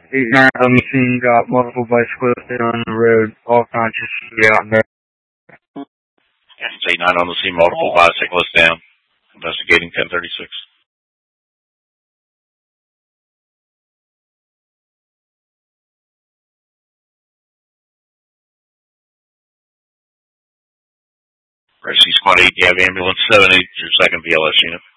8-9 on the scene, got multiple bicyclists there on the road, all conscious out there. It's 8-9 on the scene, multiple bicyclists down. Investigating 1036. Rescue Squad 8, you have ambulance 7-8, your second BLS unit.